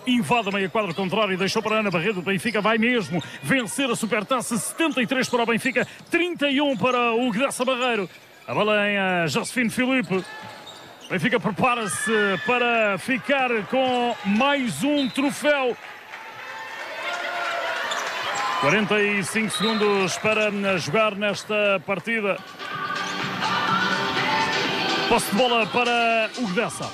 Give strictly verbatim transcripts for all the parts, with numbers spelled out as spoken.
invade a meia quadra contrária e deixou para Ana Barreto. O Benfica vai mesmo vencer a Supertaça. setenta e três para o Benfica, trinta e um para o Gdessa Barreiro. A bola em a Josefine Filipe. O Benfica prepara-se para ficar com mais um troféu. quarenta e cinco segundos para jogar nesta partida. Posse de bola para o Gdessa.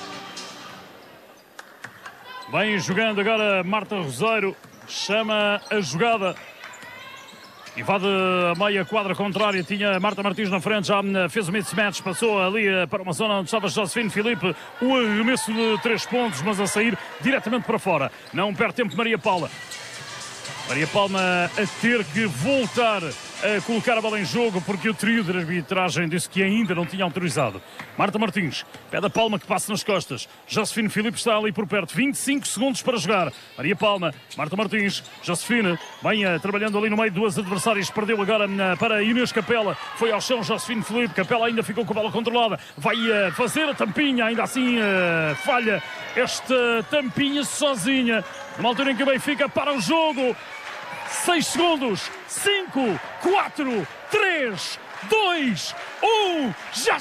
Vem jogando agora Marta Roseiro. Chama a jogada. Invade a meia quadra contrária. Tinha Marta Martins na frente. Já fez o mismatch. Passou ali para uma zona onde estava Josefine Filipe. O arremesso de três pontos, mas a sair diretamente para fora. Não perde tempo Maria Paula. Maria Palma a ter que voltar a colocar a bola em jogo porque o trio de arbitragem disse que ainda não tinha autorizado. Marta Martins pede a Palma que passe nas costas. Josefine Filipe está ali por perto. vinte e cinco segundos para jogar. Maria Palma, Marta Martins, Josefine vem uh, trabalhando ali no meio de duas adversárias. Perdeu agora uh, para Inês Capela. Foi ao chão Josefine Filipe. Capela ainda ficou com a bola controlada. Vai uh, fazer a tampinha. Ainda assim uh, falha esta tampinha sozinha. Numa altura em que o Benfica para o jogo. seis segundos, cinco, quatro, três, dois, um, já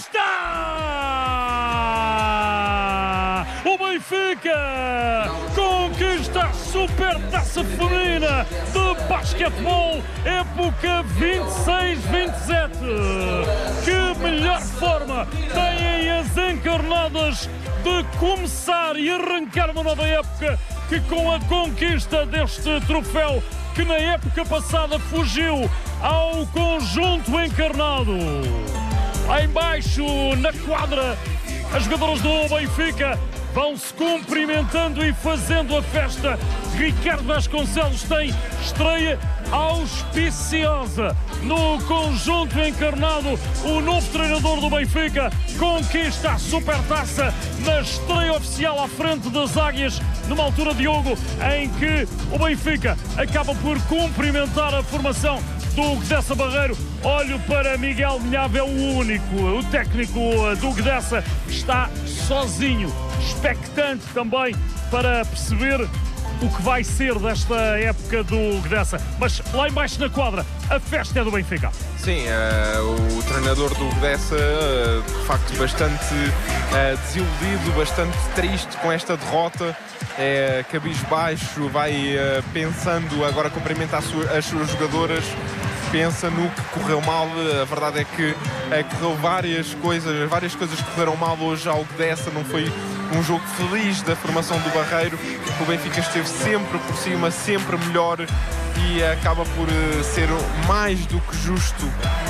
está! O Benfica conquista a Supertaça Feminina de Basquetebol, época vinte e seis vinte e sete. Que melhor forma têm as encarnadas de começar e arrancar uma nova época que com a conquista deste troféu que na época passada fugiu ao conjunto encarnado. Lá embaixo, na quadra, as jogadoras do Benfica vão-se cumprimentando e fazendo a festa. Ricardo Vasconcelos tem estreia auspiciosa no conjunto encarnado. O novo treinador do Benfica conquista a Supertaça na estreia oficial à frente das Águias, numa altura, Diogo, em que o Benfica acaba por cumprimentar a formação do Gdessa Barreiro. Olho para Miguel Milhava, é o único, o técnico do Gdessa está sozinho, expectante também para perceber o que vai ser desta época do Gdessa. Mas lá embaixo na quadra, a festa é do Benfica. Sim, uh, o treinador do Gdessa, uh, de facto, bastante uh, desiludido, bastante triste com esta derrota. É cabisbaixo, vai uh, pensando, agora cumprimenta as suas, as suas jogadoras, pensa no que correu mal. A verdade é que uh, correu várias coisas, várias coisas correram mal hoje ao Gdessa. Não foi um jogo feliz da formação do Barreiro. O Benfica esteve sempre por cima, sempre melhor, e acaba por uh, ser mais do que justo,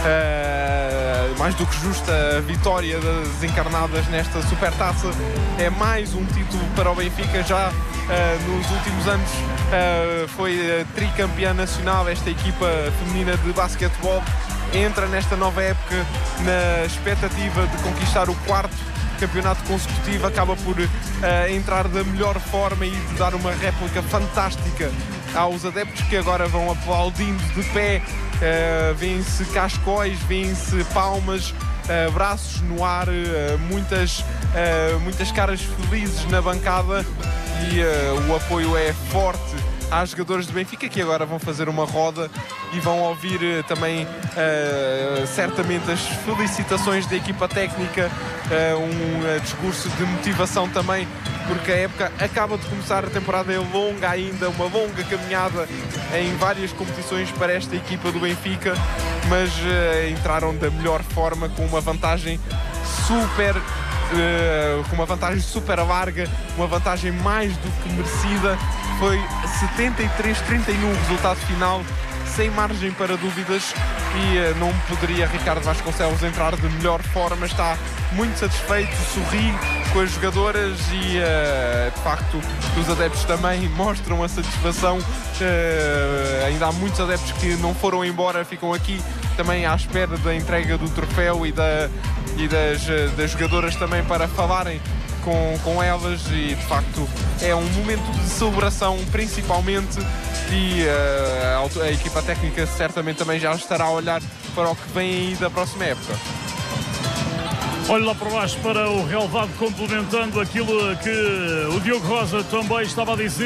uh, mais do que justa a vitória das encarnadas nesta Supertaça. É mais um título para o Benfica. Já uh, nos últimos anos uh, foi uh, tricampeã nacional esta equipa feminina de basquetebol. Entra nesta nova época na expectativa de conquistar o quarto campeonato consecutivo, acaba por uh, entrar da melhor forma e de dar uma réplica fantástica aos adeptos, que agora vão aplaudindo de pé. Uh, vêem-se cascóis, vêem-se palmas, uh, braços no ar, uh, muitas, uh, muitas caras felizes na bancada, e uh, o apoio é forte às jogadoras do Benfica, que agora vão fazer uma roda e vão ouvir uh, também uh, certamente as felicitações da equipa técnica, uh, um uh, discurso de motivação também, porque a época acaba de começar, a temporada é longa ainda, uma longa caminhada em várias competições para esta equipa do Benfica, mas uh, entraram da melhor forma, com uma vantagem super Uh, com uma vantagem super larga, uma vantagem mais do que merecida. Foi setenta e três a trinta e um o resultado final, sem margem para dúvidas, e uh, não poderia Ricardo Vasconcelos entrar de melhor forma. Está muito satisfeito, sorri com as jogadoras e uh, de facto os adeptos também mostram a satisfação. Uh, ainda há muitos adeptos que não foram embora, ficam aqui também à espera da entrega do troféu e da e das, das jogadoras também, para falarem com, com elas, e de facto é um momento de celebração principalmente, e uh, a, a equipa técnica certamente também já estará a olhar para o que vem aí da próxima época. Olha lá para baixo para o relevado, complementando aquilo que o Diogo Rosa também estava a dizer.